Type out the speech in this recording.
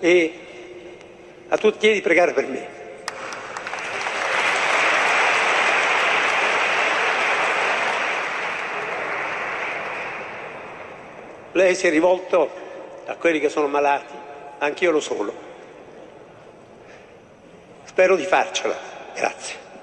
e a tutti chiedi di pregare per me. Lei si è rivolto a quelli che sono malati, anch'io lo sono. Spero di farcela. Grazie.